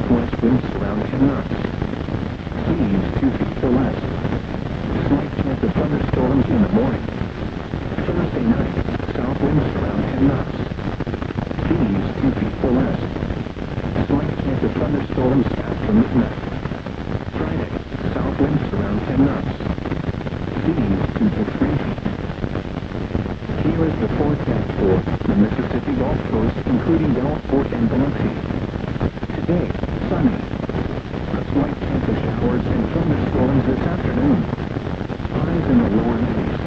southwest winds around 10 knots. Seas 2 feet to west. Slight chance of thunderstorms in the morning. Thursday night, south winds around 10 knots. Seas 2 feet to west. Slight chance of thunderstorms after midnight. Friday, south winds around 10 knots. Seas 2 to 3 feet. Here is the forecast for the Mississippi Gulf Coast, including Gulfport and Biloxi. Today, sunny. A slight chance of showers and thunderstorms this afternoon. Highs in the lower 90s.